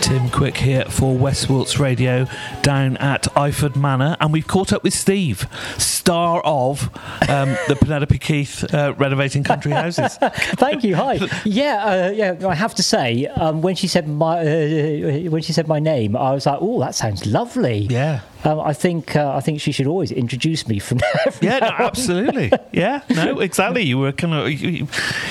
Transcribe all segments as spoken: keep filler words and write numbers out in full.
Tim Quick here for West Wilts Radio down at Iford Manor, and we've caught up with Steve, star of um, the Penelope Keith uh, renovating country houses. Thank you. Hi. Yeah, uh, yeah. I have to say, um, when she said my uh, when she said my name, I was like, "Oh, that sounds lovely." Yeah. Um, I think uh, I think she should always introduce me from. from yeah, no, now on. absolutely. Yeah, no, exactly. You were kind of you,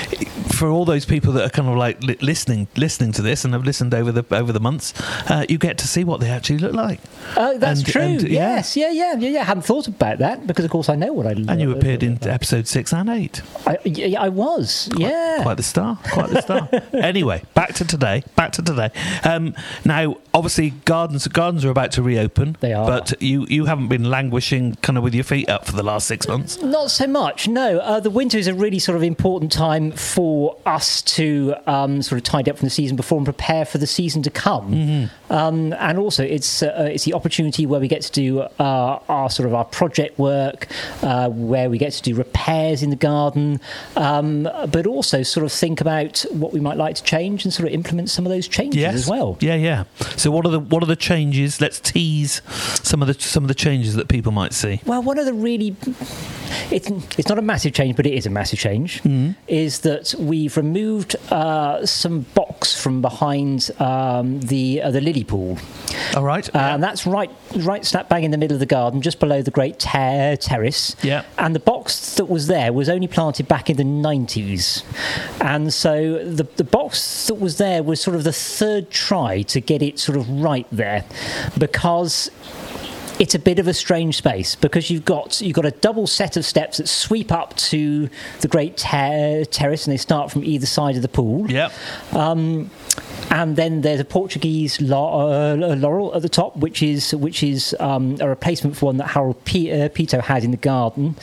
for all those people that are kind of like li- listening listening to this and have listened over the over the months. Uh, you get to see what they actually look like. Oh, that's and, true. And, yes, yeah. yeah, yeah, yeah, yeah. I hadn't thought about that because, of course, I know what I. And you uh, appeared uh, in episode six and eight. I, yeah, I was. Quite, yeah, quite the star. Quite the star. Anyway, back to today. Back to today. Um, now, obviously, gardens gardens are about to reopen. They are, but you you haven't been languishing kind of with your feet up for the last six months. Not so much. No, uh, the winter is a really sort of important time for us to um, sort of tidy up from the season before and prepare for the season to come. Mm-hmm. Um, and also, it's uh, it's the opportunity where we get to do uh, our sort of our project work, uh, where we get to do repairs in the garden, um, but also sort of think about what we might like to change and sort of implement some of those changes yes. as well. Yeah, yeah. So, what are the what are the changes? Let's tease some of the some of the changes that people might see. Well, one of the really it's it's not a massive change, but it is a massive change. Mm-hmm. Is that we've removed uh, some box from behind um, the uh, the lily pool. All right, uh, yeah. And that's right, right, slap bang in the middle of the garden, just below the great ter- terrace. Yeah. And the box that was there was only planted back in the nineties, and so the the box that was there was sort of the third try to get it sort of right there, because it's a bit of a strange space because you've got you've got a double set of steps that sweep up to the great ter- terrace, and they start from either side of the pool. Yeah. Um, and then there's a Portuguese la- uh, laurel at the top, which is which is um, a replacement for one that Harold P- uh, Pito had in the garden.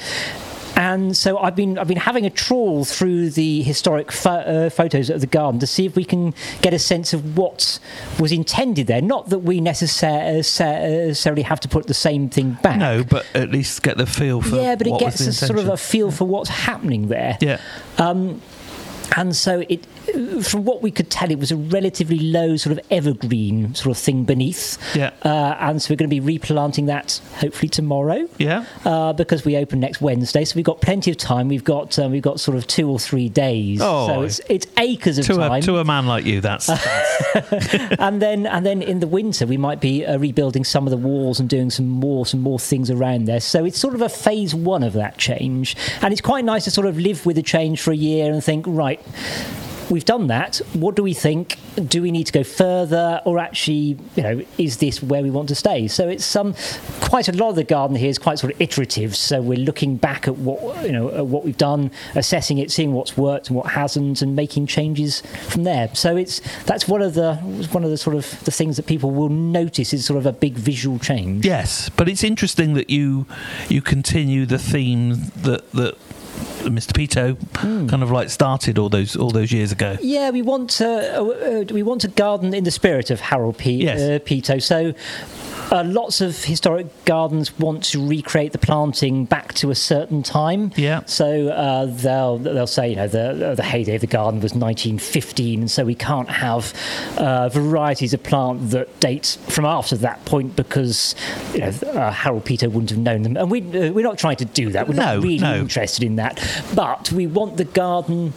And so I've been I've been having a trawl through the historic fo- uh, photos of the garden to see if we can get a sense of what was intended there. Not that we necessar- necessarily have to put the same thing back. No, but at least get the feel for yeah, but it what gets was the us sort of a feel for what's happening there. Yeah. Um, and so it, from what we could tell, it was a relatively low sort of evergreen sort of thing beneath. Yeah. Uh, and so we're going to be replanting that hopefully tomorrow. Yeah. Uh, because we open next Wednesday, so we've got plenty of time. We've got um, we've got sort of two or three days. Oh, so it's it's acres of to time. A, to a man like you, that's. that's... and then and then in the winter we might be uh, rebuilding some of the walls and doing some more some more things around there. So it's sort of a phase one of that change, and it's quite nice to sort of live with the change for a year and think, right, we've done that. What do we think? Do we need to go further, or actually, you know, is this where we want to stay? So it's some um, quite a lot of the garden here is quite sort of iterative. So we're looking back at what you know at what we've done, assessing it, seeing what's worked and what hasn't, and making changes from there. So it's that's one of the one of the sort of the things that people will notice is sort of a big visual change. Yes, but it's interesting that you you continue the theme that that. Mister Pito mm. kind of like started all those all those years ago. Yeah, we want to uh, we want to garden in the spirit of Harold P- yes. uh, Pito. So uh, lots of historic gardens want to recreate the planting back to a certain time. Yeah. So uh, they'll they'll say you know the the heyday of the garden was nineteen fifteen, and so we can't have uh, varieties of plant that date from after that point because you know uh, Harold Pito wouldn't have known them. And we uh, we're not trying to do that. We're no, not really no. interested in that. But we want the garden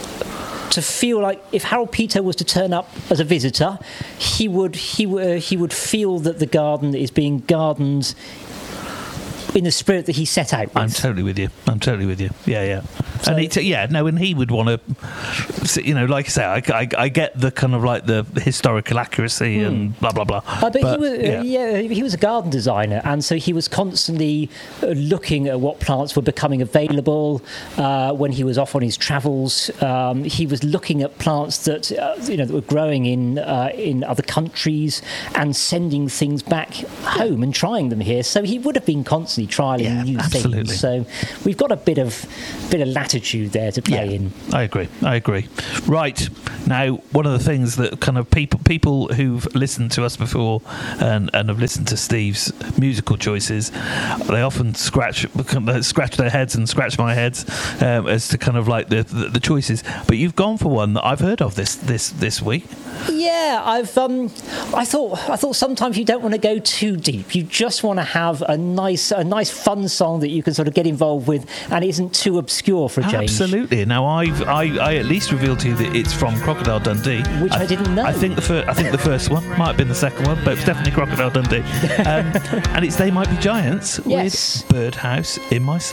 to feel like if Harold Pito was to turn up as a visitor, he would he uh, he would feel that the garden is being gardened in the spirit that he set out with. I'm totally with you. I'm totally with you. Yeah, yeah. So, and he, yeah, no, and he would want to, you know, like I say, I, I, I get the kind of like the historical accuracy hmm. and blah blah blah. Uh, but, but he was, yeah. Uh, yeah, he was a garden designer, and so he was constantly uh, looking at what plants were becoming available uh, when he was off on his travels. Um, he was looking at plants that uh, you know that were growing in uh, in other countries and sending things back home and trying them here. So he would have been constantly trialing yeah, new absolutely. things. So we've got a bit of bit of latitude there to play yeah, in. I agree. I agree. Right now, one of the things that kind of people people who've listened to us before and, and have listened to Steve's musical choices, they often scratch scratch their heads and scratch my heads um, as to kind of like the, the the choices. But you've gone for one that I've heard of this this this week. Yeah, I've um, I thought I thought sometimes you don't want to go too deep. You just want to have a nice a nice fun song that you can sort of get involved with and isn't too obscure for a change. Absolutely. Now I've I, I at least revealed to you that it's from Crocodile Dundee, which I, I didn't know. I think the fir- I think the first one might have been the second one, but it's definitely Crocodile Dundee. Um, and it's They Might Be Giants yes. with Birdhouse in My